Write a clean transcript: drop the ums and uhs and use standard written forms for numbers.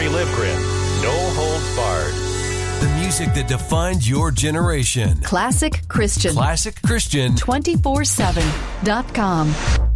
Livgren. No holds barred. The music that defines your generation. Classic Christian. Classic Christian. 247.com.